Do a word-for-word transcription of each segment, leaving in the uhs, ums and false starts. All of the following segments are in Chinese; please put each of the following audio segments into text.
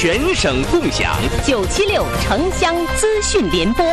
全省共享。 九七六城乡资讯联播。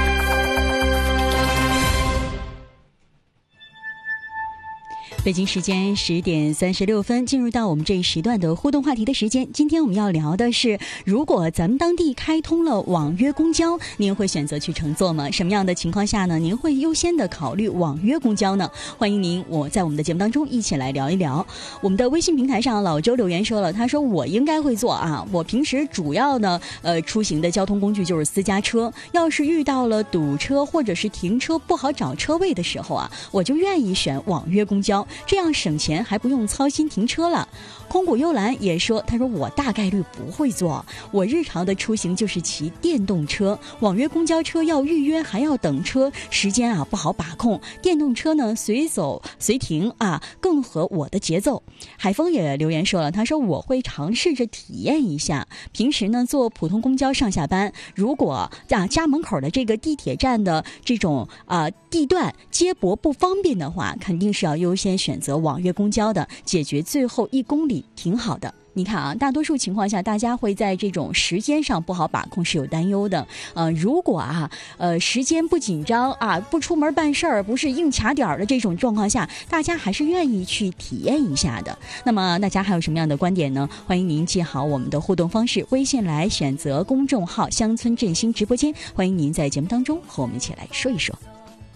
北京时间十点三十六分，进入到我们这一时段的互动话题的时间。今天我们要聊的是，如果咱们当地开通了网约公交，您会选择去乘坐吗？什么样的情况下呢，您会优先的考虑网约公交呢？欢迎您，我在我们的节目当中一起来聊一聊。我们的微信平台上，老周留言说了，他说我应该会坐啊，我平时主要呢，呃，出行的交通工具就是私家车。要是遇到了堵车或者是停车不好找车位的时候啊，我就愿意选网约公交。这样省钱还不用操心停车了。空谷幽兰也说，他说我大概率不会坐，我日常的出行就是骑电动车，网约公交车要预约还要等车，时间啊不好把控，电动车呢随走随停啊，更合我的节奏。海峰也留言说了，他说我会尝试着体验一下，平时呢坐普通公交上下班，如果啊家门口的这个地铁站的这种啊地段接驳不方便的话，肯定是要优先选择网约公交的，解决最后一公里挺好的。你看啊，大多数情况下，大家会在这种时间上不好把控是有担忧的。呃，如果啊，呃，时间不紧张啊，不出门办事儿，不是硬卡点儿的这种状况下，大家还是愿意去体验一下的。那么大家还有什么样的观点呢？欢迎您记好我们的互动方式，微信来选择公众号乡村振兴直播间，欢迎您在节目当中和我们一起来说一说。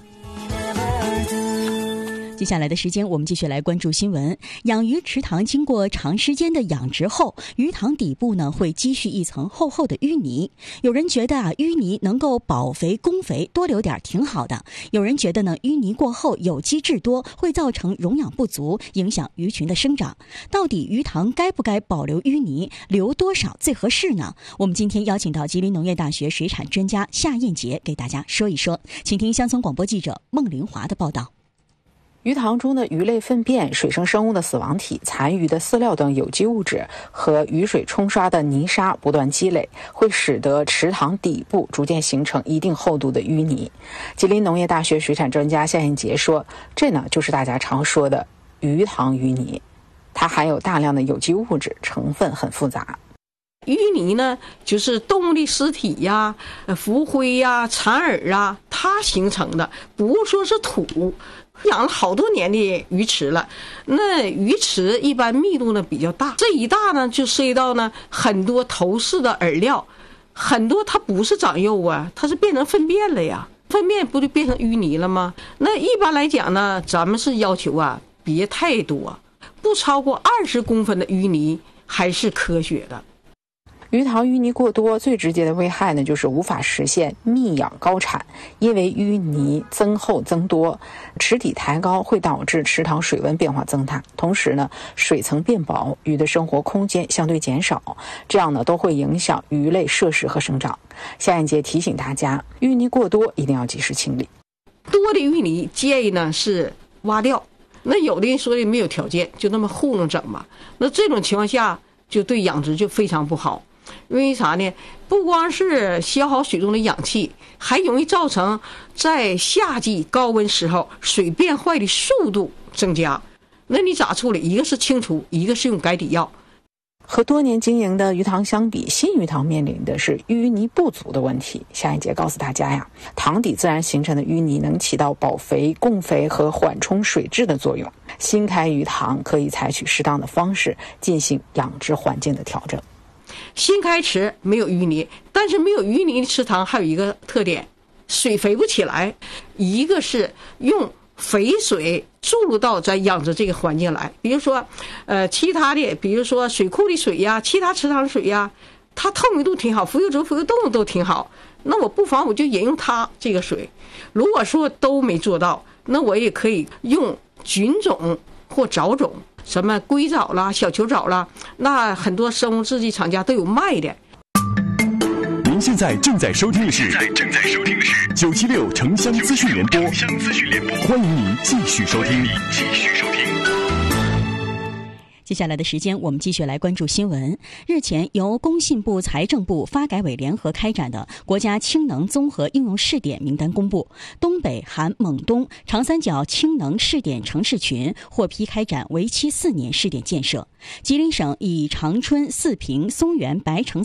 接下来的时间我们继续来关注新闻。养鱼池塘经过长时间的养殖后，鱼塘底部呢会积蓄一层厚厚的淤泥。有人觉得啊，淤泥能够保肥供肥，多留点挺好的。有人觉得呢，淤泥过后有机质多，会造成溶氧不足，影响鱼群的生长。到底鱼塘该不该保留淤泥，留多少最合适呢？我们今天邀请到吉林农业大学水产专家夏燕杰给大家说一说，请听乡村广播记者孟林华的报道。 鱼塘中的鱼类粪便、水生生物的死亡体、残余的饲料等有机物质和雨水冲刷的泥沙不断积累，会使得池塘底部逐渐形成一定厚度的淤泥。吉林农业大学水产专家夏燕杰说，这呢就是大家常说的鱼塘淤泥，它含有大量的有机物质，成分很复杂。 淤泥呢，就是动物的尸体呀、浮灰呀、残饵啊，它形成的，不说是土。养了好多年的鱼池了，那鱼池一般密度呢比较大，这一大呢就涉及到呢很多头饰的饵料，很多它不是长肉啊，它是变成粪便了呀，粪便不就变成淤泥了吗？那一般来讲呢，咱们是要求啊别太多，不超过二十公分的淤泥还是科学的。 鱼塘淤泥过多，最直接的危害呢，就是无法实现密养高产，因为淤泥增厚增多，池底抬高会导致池塘水温变化增大，同时呢，水层变薄，鱼的生活空间相对减少，这样呢，都会影响鱼类摄食和生长。夏燕杰提醒大家，淤泥过多一定要及时清理。 多的淤泥建议呢是挖掉，那有的人说没有条件，就那么糊弄整吧，那这种情况下就对养殖就非常不好。因为啥呢？不光是消耗水中的氧气，还容易造成在夏季高温时候水变坏的速度增加。那你咋处理？一个是清除，一个是用改底药。 和多年经营的鱼塘相比，新鱼塘面临的是淤泥不足的问题。夏燕杰告诉大家呀，塘底自然形成的淤泥能起到保肥、供肥和缓冲水质的作用。新开鱼塘可以采取适当的方式进行养殖环境的调整。 新开池没有淤泥，但是没有淤泥的池塘还有一个特点，水肥不起来。一个是用肥水注入到咱养殖这个环境来，比如说呃，其他的比如说水库的水呀，其他池塘水呀，它透明度挺好，浮游质、浮游动物都挺好，那我不妨我就引用它这个水。如果说都没做到，那我也可以用菌种或藻种，什么硅藻啦、小球藻啦，那很多生物制剂厂家都有卖的。 您现在正在收听的是正在收听的是九七六城乡资讯联播，欢迎您继续收听。继续收听。 接下来的时间，我们继续来关注新闻。日前，由工信部、财政部、发改委联合开展的国家氢能综合应用试点名单公布，东北、韩、蒙东、长三角氢能试点城市群获批开展为期四年试点建设。吉林省以长春、四平、松原、白城